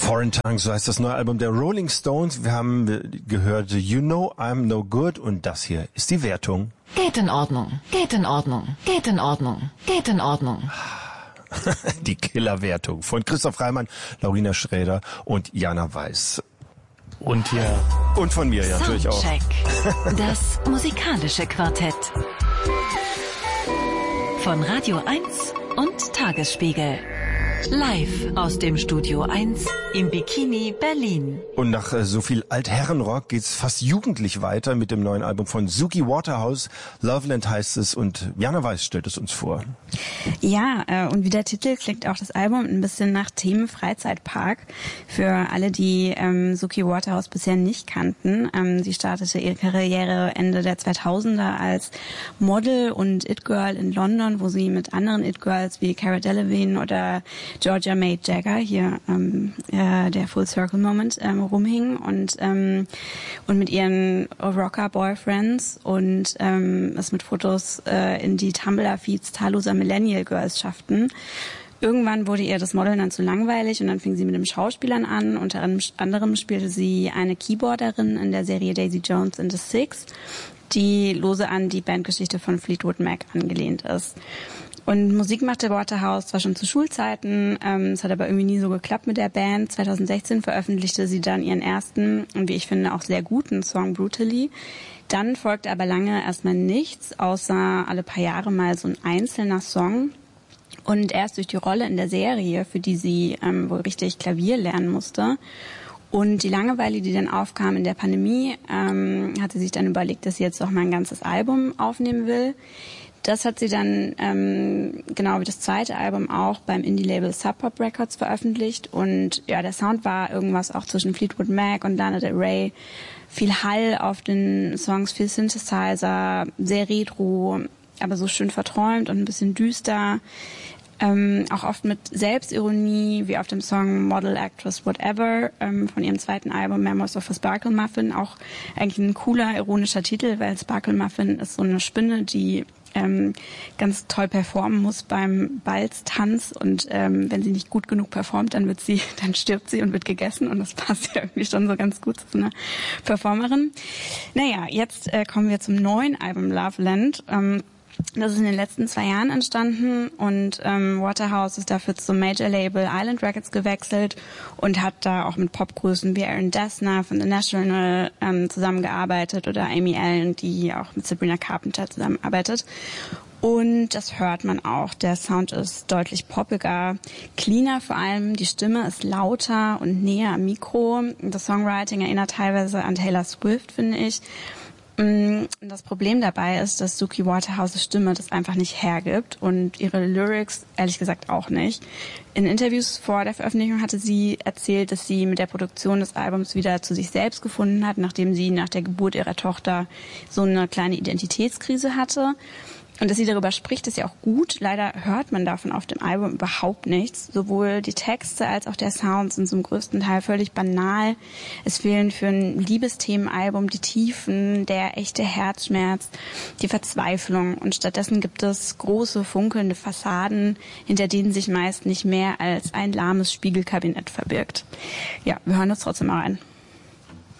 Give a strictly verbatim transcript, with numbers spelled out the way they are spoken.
Foreign Tongues, so heißt das neue Album der Rolling Stones. Wir haben gehört You Know I'm No Good und das hier ist die Wertung. Geht in Ordnung, geht in Ordnung, geht in Ordnung, geht in Ordnung. Die Killerwertung von Christoph Reimann, Laurina Schräder und Jana Weiß. Und ja. Und von mir ja, natürlich auch. Soundcheck. Das musikalische Quartett. Von Radio eins und Tagesspiegel. Live aus dem Studio eins im Bikini Berlin. Und nach äh, so viel Altherrenrock geht's fast jugendlich weiter mit dem neuen Album von Suki Waterhouse. Loveland heißt es und Jana Weiß stellt es uns vor. Ja, äh, und wie der Titel klingt auch das Album ein bisschen nach Themen Freizeitpark. Für alle, die ähm, Suki Waterhouse bisher nicht kannten. Ähm, sie startete ihre Karriere Ende der zweitausender als Model und It-Girl in London, wo sie mit anderen It-Girls wie Cara Delevingne oder Georgia May Jagger, hier ähm, äh, der Full Circle Moment, ähm, rumhing und ähm, und mit ihren Rocker-Boyfriends und ähm, es mit Fotos äh, in die Tumblr-Feeds zahlloser Millennial Girls schafften. Irgendwann wurde ihr das Modeln dann zu langweilig und dann fing sie mit dem Schauspielern an. Unter anderem spielte sie eine Keyboarderin in der Serie Daisy Jones and the Six, die lose an die Bandgeschichte von Fleetwood Mac angelehnt ist. Und Musik machte Waterhouse zwar schon zu Schulzeiten, ähm, es hat aber irgendwie nie so geklappt mit der Band. zweitausendsechzehn veröffentlichte sie dann ihren ersten und wie ich finde auch sehr guten Song Brutally. Dann folgte aber lange erstmal nichts, außer alle paar Jahre mal so ein einzelner Song. Und erst durch die Rolle in der Serie, für die sie ähm, wohl richtig Klavier lernen musste, und die Langeweile, die dann aufkam in der Pandemie, ähm, hat sie sich dann überlegt, dass sie jetzt auch mal ein ganzes Album aufnehmen will. Das hat sie dann, ähm, genau wie das zweite Album, auch beim Indie-Label Sub Pop Records veröffentlicht. Und ja, der Sound war irgendwas auch zwischen Fleetwood Mac und Lana Del Rey. Viel Hall auf den Songs, viel Synthesizer, sehr retro, aber so schön verträumt und ein bisschen düster. Ähm, auch oft mit Selbstironie, wie auf dem Song Model, Actress, Whatever ähm, von ihrem zweiten Album Memoirs of a Sparkle Muffin. Auch eigentlich ein cooler, ironischer Titel, weil Sparkle Muffin ist so eine Spinne, die ähm, ganz toll performen muss beim Balztanz und ähm, wenn sie nicht gut genug performt, dann wird sie, dann stirbt sie und wird gegessen und das passt ja irgendwie schon so ganz gut zu so einer Performerin. Naja, jetzt äh, kommen wir zum neuen Album Loveland. Ähm, Das ist in den letzten zwei Jahren entstanden und ähm, Waterhouse ist dafür zum Major-Label Island Records gewechselt und hat da auch mit Popgrößen wie Aaron Dessner von The National ähm, zusammengearbeitet oder Amy Allen, die auch mit Sabrina Carpenter zusammenarbeitet. Und das hört man auch. Der Sound ist deutlich poppiger, cleaner vor allem. Die Stimme ist lauter und näher am Mikro. Das Songwriting erinnert teilweise an Taylor Swift, finde ich. Das Problem dabei ist, dass Suki Waterhouses Stimme das einfach nicht hergibt und ihre Lyrics ehrlich gesagt auch nicht. In Interviews vor der Veröffentlichung hatte sie erzählt, dass sie mit der Produktion des Albums wieder zu sich selbst gefunden hat, nachdem sie nach der Geburt ihrer Tochter so eine kleine Identitätskrise hatte. Und dass sie darüber spricht, ist ja auch gut. Leider hört man davon auf dem Album überhaupt nichts. Sowohl die Texte als auch der Sound sind zum größten Teil völlig banal. Es fehlen für ein Liebesthemenalbum die Tiefen, der echte Herzschmerz, die Verzweiflung. Und stattdessen gibt es große, funkelnde Fassaden, hinter denen sich meist nicht mehr als ein lahmes Spiegelkabinett verbirgt. Ja, wir hören uns trotzdem mal rein.